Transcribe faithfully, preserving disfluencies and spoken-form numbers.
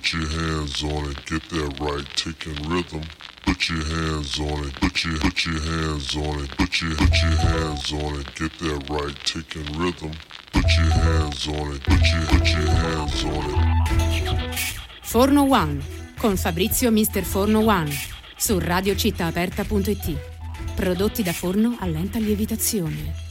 Put your hands on it, get that right, taking rhythm. Put your hands on it, put your put your hands on it, put your put your hands on it, get that right, taking rhythm. Put your hands on it, put your put your hands on it. Forno One con Fabrizio mister Forno One su radio città aperta punto it. Prodotti da forno a lenta lievitazione.